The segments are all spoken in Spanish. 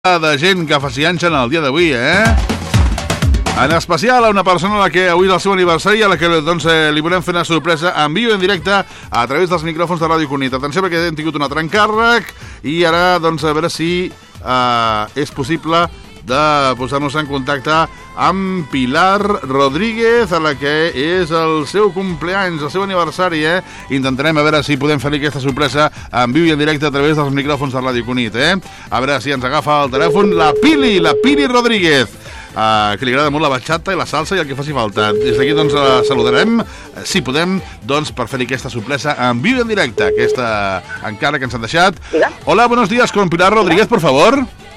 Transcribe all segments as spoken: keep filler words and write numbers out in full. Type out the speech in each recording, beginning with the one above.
de gent que facianxa en el dia d'avui, eh? En especial a una persona a la que avui és el seu aniversari, a la que doncs, eh, li volem fer una sorpresa en viu i en directe a través dels micròfons de Ràdio Cunit. Atenció, perquè hem tingut un altre encàrrec i ara doncs, a veure si eh, és possible de posar-nos en contacte amb Pilar Rodríguez, a la que és el seu cumpleaños, el seu aniversari, eh? Intentarem a veure si podem fer aquesta sorpresa en viu i en directe a través dels micròfons de Ràdio Cunit, eh? A veure si ens agafa el telèfon la Pili, la Pili Rodríguez, uh, que li agrada molt la bachata i la salsa i el que faci falta. Des d'aquí doncs la saludarem, si podem, doncs per fer-li aquesta sorpresa en viu i en directe, aquesta encara que ens han deixat. Hola, buenos días, con Pilar Rodríguez, por favor.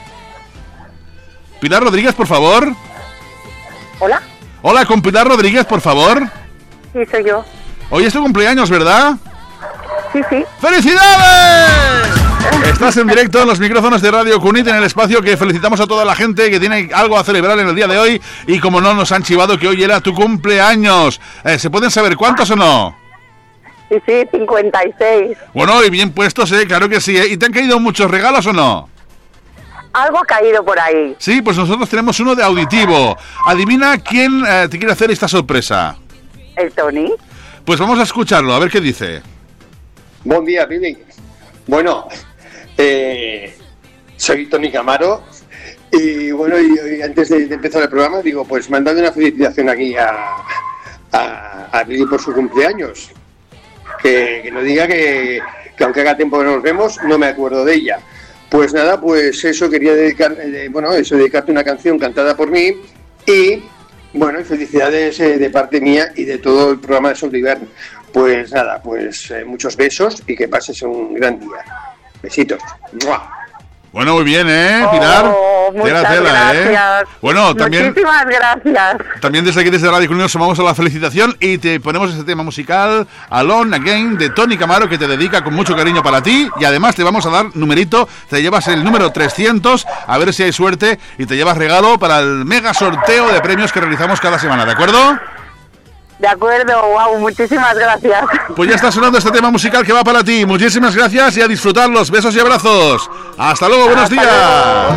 Pilar Rodríguez, por favor. Hola. Hola, con Pilar Rodríguez, por favor. Sí, soy yo. Hoy es tu cumpleaños, ¿verdad? Sí, sí. ¡Felicidades! Estás en directo en los micrófonos de Radio Cunit, en el espacio que felicitamos a toda la gente que tiene algo a celebrar en el día de hoy. Y como no, nos han chivado que hoy era tu cumpleaños. Eh, ¿Se pueden saber cuántos o no? Sí, sí, cincuenta y seis. Bueno, y bien puestos, ¿eh? Claro que sí, ¿eh? ¿Y te han caído muchos regalos o no? Algo ha caído por ahí. Sí, pues nosotros tenemos uno de auditivo. Adivina quién eh, te quiere hacer esta sorpresa. ¿El Tony? Pues vamos a escucharlo, a ver qué dice. Buen día, Pili. Bueno, eh, soy Tony Camaro. Y bueno, y, y antes de, de empezar el programa, digo, pues mandando una felicitación aquí a, a, a Pili por su cumpleaños. Que, que no diga que, que aunque haga tiempo que no nos vemos, no me acuerdo de ella. Pues nada, pues eso, quería dedicar, eh, bueno, eso, dedicarte una canción cantada por mí y, bueno, y felicidades eh, de parte mía y de todo el programa de Sol de Ivern. Pues nada, pues eh, muchos besos y que pases un gran día. Besitos. ¡Mua! Bueno, muy bien, ¿eh, Pilar? Oh, muchas tela, tela, gracias. ¿eh? Bueno, también... Muchísimas gracias. También desde aquí, desde Radio Cunit, nos sumamos a la felicitación y te ponemos este tema musical, Alone Again, de Tony Camaro, que te dedica con mucho cariño para ti. Y además te vamos a dar numerito, te llevas el número trescientos, a ver si hay suerte, y te llevas regalo para el mega sorteo de premios que realizamos cada semana, ¿de acuerdo? De acuerdo, wow, muchísimas gracias. Pues ya está sonando este tema musical que va para ti. Muchísimas gracias y a disfrutarlos. Besos y abrazos. Hasta luego, buenos Hasta días. luego.